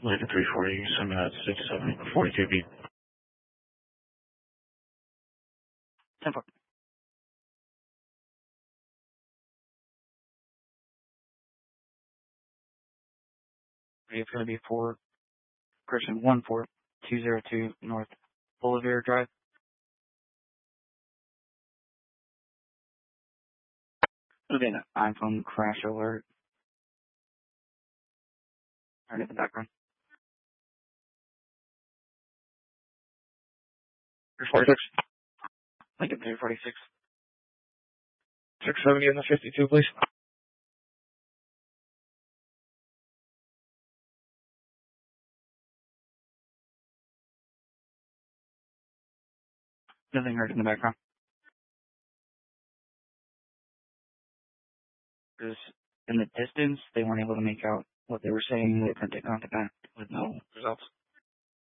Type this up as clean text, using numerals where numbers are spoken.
Lincoln 340, some at 6742 beat. 10-4. It's going to be for Christian 14202 North Bolivar Drive. Okay, iPhone crash alert. Turn it in the background. 46. Lincoln 346. 670 in the 52, please. Nothing heard in the background. Because in the distance, they weren't able to make out what they were saying. They couldn't take contact with no results.